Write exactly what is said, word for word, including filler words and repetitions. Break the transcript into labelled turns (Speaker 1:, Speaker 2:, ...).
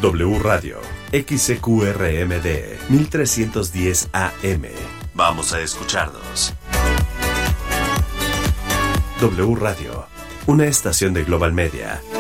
Speaker 1: W Radio, X C Q R M D, mil trescientos diez A M. Vamos a escucharnos. W Radio, una estación de Global Media.